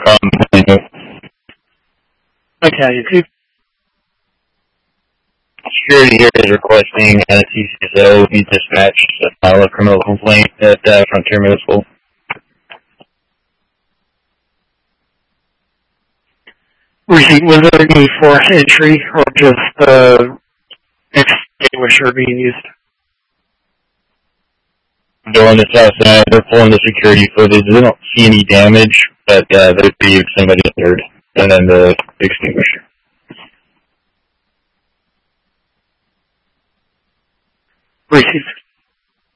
Okay, two. Security here is requesting TCSO be dispatched to file a criminal complaint at Frontier Middle School. Receipt, was there a need for entry or just extinguisher being used? They're on the south side, they're pulling the security footage. They don't see any damage, but there'd be somebody injured, and then the extinguisher. Received.